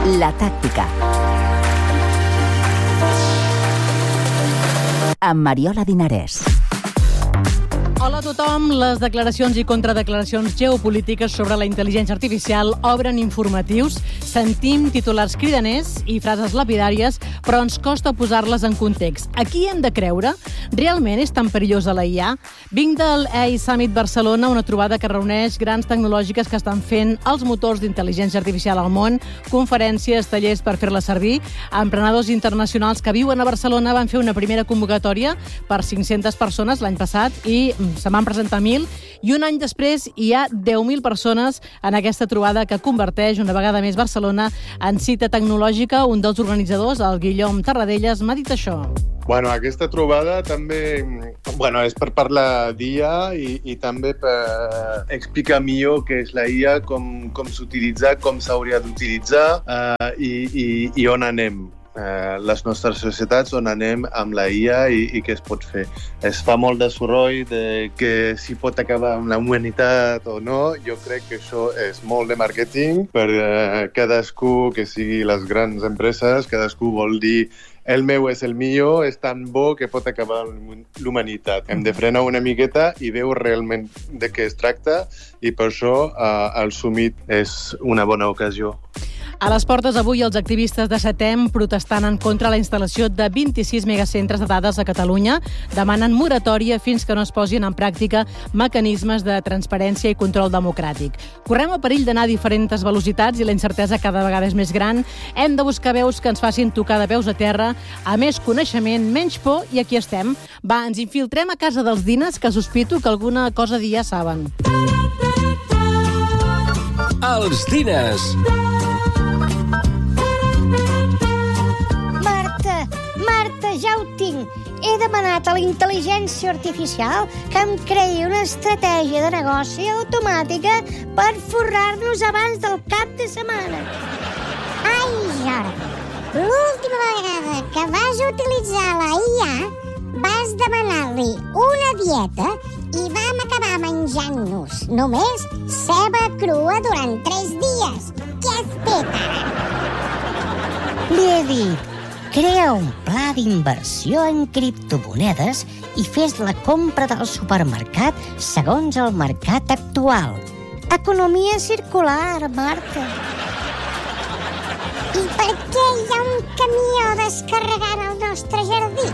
La tàctica. Amb Mariola Dinarès. Hola a tothom. Les declaracions i contradeclaracions geopolítiques sobre la intel·ligència artificial obren informatius. Sentim titulars cridaners i frases lapidàries, però ens costa posar-les en context. A qui hem de creure? Realment és tan perillosa la IA? Vinc del AI Summit Barcelona, una trobada que reuneix grans tecnològiques que estan fent els motors d'intel·ligència artificial al món, conferències, tallers per fer-la servir. Emprenedors internacionals que viuen a Barcelona van fer una primera convocatòria per 500 persones l'any passat i se m'han presentat 1.000, i un any després hi ha 10.000 persones en aquesta trobada que converteix una vegada més Barcelona en cita tecnològica. Un dels organitzadors, el Guillaume Tarradellas, m'ha dit això. Aquesta trobada també és per parlar d'IA i també per explicar millor què és la IA, com s'utilitza, com s'hauria d'utilitzar i on anem. Les nostres societats, on anem amb la IA i què es pot fer. Es fa molt de soroll de que si pot acabar amb la humanitat o no. Jo crec que això és molt de màrqueting per cadascú, que sigui les grans empreses, cadascú vol dir el meu és el millor, és tan bo que pot acabar amb l'humanitat. Hem de frenar una miqueta i veure realment de què es tracta, i per això el Summit és una bona ocasió. A les portes avui els activistes de SETEM protestant en contra la instal·lació de 26 megacentres de dades a Catalunya. Demanen moratòria fins que no es posin en pràctica mecanismes de transparència i control democràtic. Correm el perill d'anar a diferents velocitats i la incertesa cada vegada és més gran. Hem de buscar veus que ens facin tocar de peus a terra, a més coneixement, menys por, i aquí estem. Va, ens infiltrem a casa dels Dines, que sospito que alguna cosa ja saben. Els Dines. Marta, ja ho tinc. He demanat a la intel·ligència artificial que em creï una estratègia de negoci automàtica per forrar-nos abans del cap de setmana. Ai, Jordi, l'última vegada que vas utilitzar la IA vas demanar-li una dieta i vam acabar menjant-nos només ceba crua durant 3 dies. Què has fet ara? Li he dit: crea un pla d'inversió en criptomonedes i fes la compra del supermercat segons el mercat actual. Economia circular, Marta. I per què hi ha un camió descarregant el nostre jardí?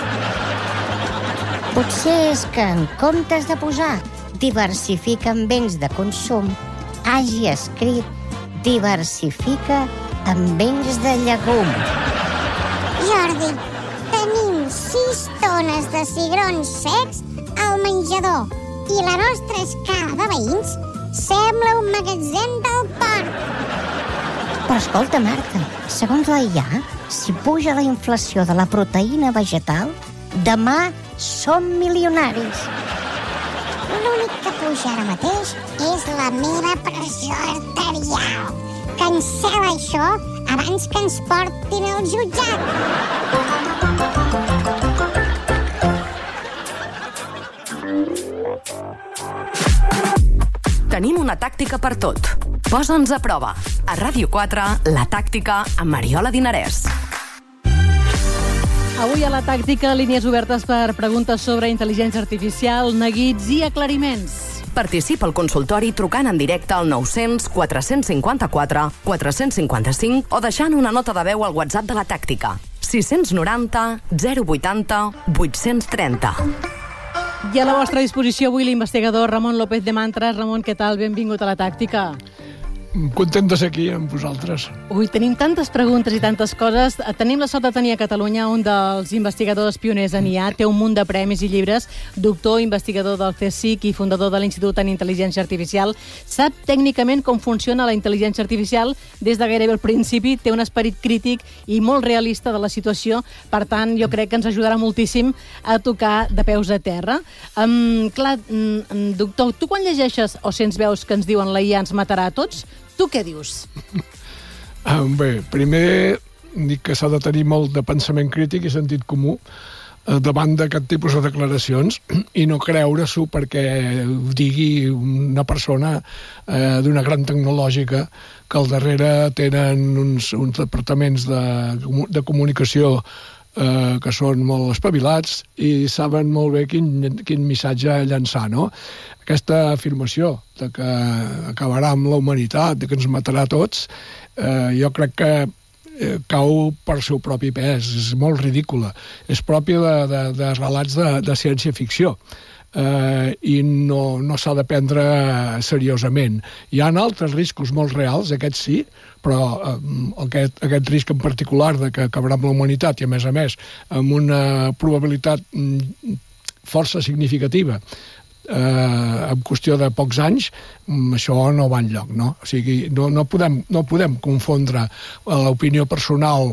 Potser és que en comptes de posar diversifica en béns de consum, hagi escrit diversifica en béns de llegum. Jordi, tenim 6 tones de cigrons secs al menjador i la nostra escala de veïns sembla un magatzem del port. Però escolta, Marta, segons la IA, si puja la inflació de la proteïna vegetal, demà som milionaris. L'únic que puja ara mateix és la meva pressió arterial. Cancel·la això abans que ens portin al jutjat. Tenim una tàctica per tot. Posa'ns a prova. A Ràdio 4, La tàctica amb Mariola Dinarès. Avui a La tàctica, línies obertes per preguntes sobre intel·ligència artificial, neguits i aclariments. Participa al consultori trucant en directe al 900 454 455 o deixant una nota de veu al WhatsApp de La tàctica. 690 080 830. I a la vostra disposició avui l'investigador Ramon López de Mantres. Ramon, què tal? Benvingut a La tàctica. Content de ser aquí amb vosaltres. Ui, tenim tantes preguntes i tantes coses. Tenim la sort de tenir a Catalunya un dels investigadors pioners en IA. Té un munt de premis i llibres. Doctor, investigador del CSIC i fundador de l'Institut en Intel·ligència Artificial. Sap tècnicament com funciona la intel·ligència artificial des de gairebé el principi. Té un esperit crític i molt realista de la situació. Per tant, jo crec que ens ajudarà moltíssim a tocar de peus a terra. Doctor, tu quan llegeixes o sents veus que ens diuen la IA ens matarà a tots, tu què dius? Bé, primer dic que s'ha de tenir molt de pensament crític i sentit comú davant d'aquest tipus de declaracions i no creure-s'ho perquè ho digui una persona d'una gran tecnològica que al darrere tenen uns departaments de comunicació que són molt espavilats i saben molt bé quin missatge llançar, no? Aquesta afirmació de que acabarà amb la humanitat, de que ens matarà a tots, jo crec que cau per seu propi pes, és molt ridícula. És pròpia de relats de ciència-ficció i no s'ha de prendre seriosament. Hi ha altres riscos molt reals, aquests sí, però aquest risc en particular de que acabarà amb la humanitat i, a més, amb una probabilitat força significativa en qüestió de pocs anys, això no va enlloc, no? O sigui, no podem confondre l'opinió personal,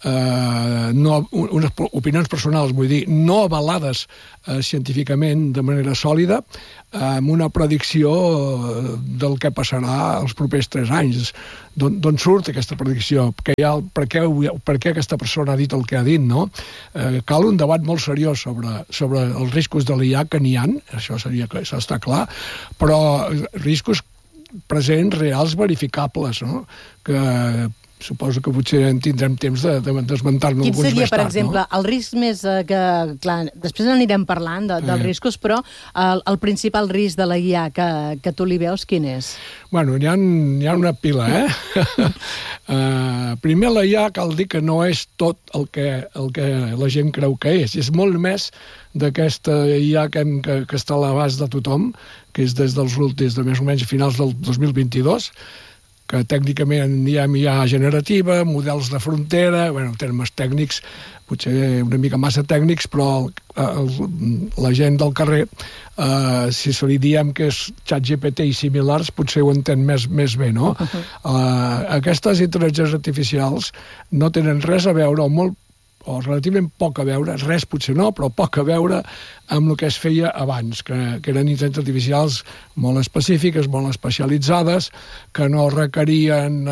unes opinions personals, vull dir, no avalades científicament de manera sòlida, amb una predicció del que passarà els propers 3 anys. D'on surt aquesta predicció? Per què aquesta persona ha dit el que ha dit, no? Cal un debat molt seriós sobre els riscos de l'IA, que n'hi ha, això està clar, però riscos presents, reals, verificables, no? Que suposo que potser en tindrem temps de desmentar-ne alguns més tard. Quin seria, per exemple, el risc més que... Clar, després n'anirem parlant dels riscos, però el principal risc de la IA que tu li veus, quin és? Bueno, hi ha una pila, Primer, la IA cal dir que no és tot el que la gent creu que és. És molt més d'aquesta IA que està a l'abast de tothom, que és des dels últims, de més o menys finals del 2022, que tècnicament hi ha IA generativa, models de frontera, en termes tècnics, potser una mica massa tècnics, però la gent del carrer, si se li diem que és ChatGPT i similars, potser ho entén més bé, no? Aquestes intel·ligències artificials no tenen res a veure, o relativament poc a veure, res potser no, però poc a veure amb el que es feia abans, que eren intel·ligències artificials molt específiques, molt especialitzades, que no requerien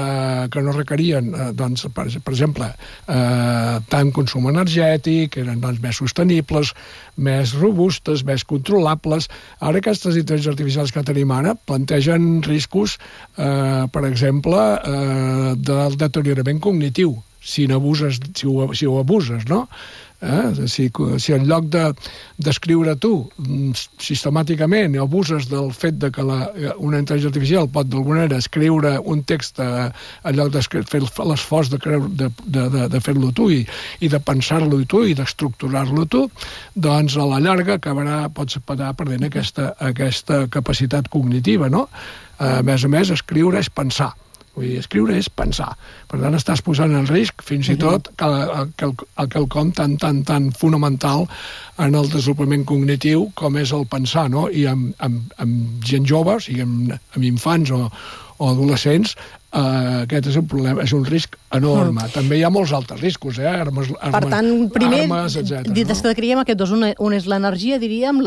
doncs, per exemple, tant consum energètic, eren doncs, més sostenibles, més robustes, més controlables. Ara aquestes intel·ligències artificials que tenim ara plantegen riscos, per exemple, del deteriorament cognitiu, si ho abuses, no? Si en lloc d'escriure tu sistemàticament abuses del fet de que una intel·ligència artificial pot d'alguna manera escriure un text en lloc de fer l'esforç de fer-lo tu i de pensar-lo tu i d'estructurar-lo tu, doncs a la llarga pots acabar perdent aquesta capacitat cognitiva, no? A més, escriure és pensar. Vull dir, escriure és pensar. Per tant, estàs posant en risc, fins i tot, quelcom tan fonamental en el desenvolupament cognitiu com és el pensar, no? I amb gent jove, o sigui, amb infants o adolescents, aquest és un problema, és un risc enorme. També hi ha molts altres riscos, armes, per tant, primer, etc. destacaríem aquest dos. Un és l'energia, diríem,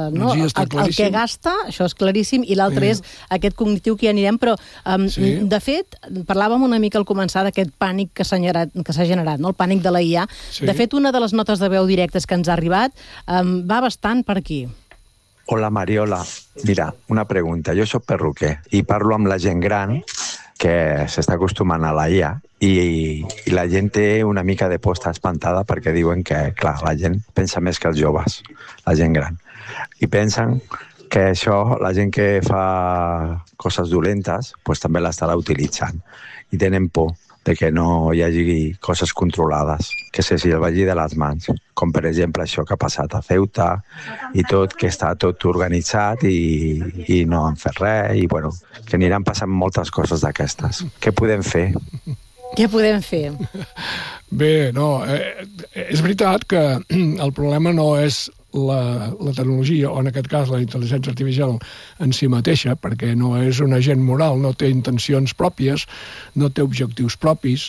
el que gasta, això és claríssim, i l'altre és aquest cognitiu que hi anirem, però, de fet, parlàvem una mica al començar d'aquest pànic que s'ha generat, no? El pànic de la IA. De fet, una de les notes de veu directes que ens ha arribat va bastant per aquí. Hola, Mariola. Mira, una pregunta. Jo soc perruquer i parlo amb la gent gran que s'està acostumant a la IA i la gent té una mica de por, està espantada perquè diuen que, clar, la gent pensa més que els joves, la gent gran. I pensen que això, la gent que fa coses dolentes, pues, també l'estarà utilitzant. I tenen por de que no hi hagi coses controlades, que se s'hi vagi de les mans, com per exemple això que ha passat a Ceuta i tot, que està tot organitzat i no han fet res, i bueno, que aniran passant moltes coses d'aquestes. Què podem fer? Què podem fer? Bé, no, és veritat que el problema no és la tecnologia, o en aquest cas la intel·ligència artificial en si mateixa, perquè no és un agent moral, no té intencions pròpies, no té objectius propis,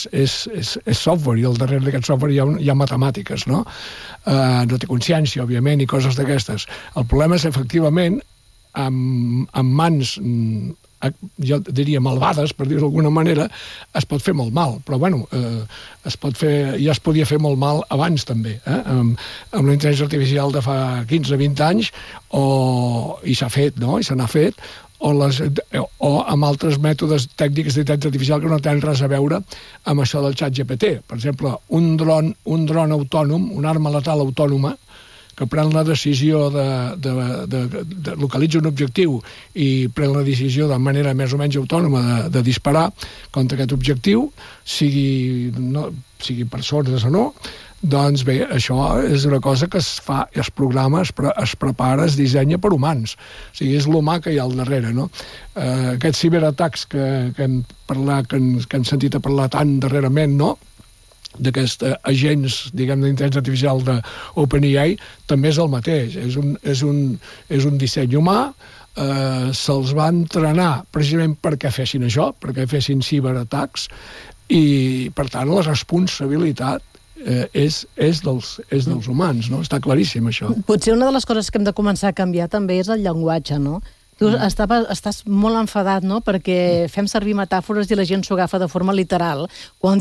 és software, i al darrere d'aquest software hi ha matemàtiques, no? No té consciència, òbviament, i coses d'aquestes. El problema és, efectivament, amb mans jo diria malvades, per dir-ho d'alguna manera, es pot fer molt mal. Però, bueno, ja es podia fer molt mal abans, també, amb la intel·ligència artificial de fa 15-20 anys, i s'ha fet, no?, i se n'ha fet, o amb altres mètodes tècniques d'intel·ligència artificial que no tenen res a veure amb això del ChatGPT. Per exemple, un dron autònom, una arma letal autònoma, que pren la decisió de localitzar un objectiu i pren la decisió de manera més o menys autònoma de disparar contra aquest objectiu, sigui persones o no, doncs bé, això és una cosa que es fa, es programa, es prepara, es dissenya per humans. O sigui, és l'humà que hi ha al darrere, no? Aquests ciberatacs que hem sentit a parlar tant darrerament, no?, d'aquests agents, diguem, d'intel·ligència artificial d'OpenAI, també és el mateix. És un disseny humà, se'ls va entrenar precisament perquè fessin això, perquè fessin ciberatacs, i, per tant, la responsabilitat és dels humans, no? Està claríssim, això. Potser una de les coses que hem de començar a canviar també és el llenguatge, no? Tu estàs molt enfadat, no?, perquè fem servir metàfores i la gent s'ho agafa de forma literal, quan